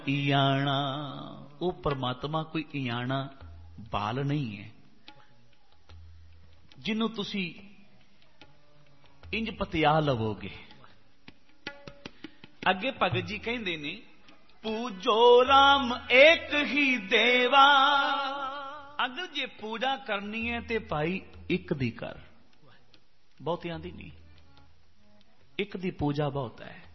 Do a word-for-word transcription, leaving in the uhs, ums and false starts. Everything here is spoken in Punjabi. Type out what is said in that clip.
ਇਆਣਾ, ਉਹ ਪਰਮਾਤਮਾ ਕੋਈ ਇਆਣਾ ਬਾਲ ਨਹੀਂ ਹੈ ਜਿਹਨੂੰ ਤੁਸੀਂ ਇੰਜ ਪਤਿਆ ਲਵੋਗੇ। ਅੱਗੇ ਭਗਤ ਜੀ ਕਹਿੰਦੇ ਨੇ, ਪੂਜੋ ਰਾਮ ਏਕ ਹੀ ਦੇਵਾ। ਅਗਰ ਜੇ ਪੂਜਾ ਕਰਨੀ ਹੈ ਤੇ ਭਾਈ ਇੱਕ ਦੀ ਕਰ, ਬਹੁਤਿਆਂ ਦੀ ਨਹੀਂ। ਇੱਕ ਦੀ ਪੂਜਾ ਬਹੁਤ ਹੈ।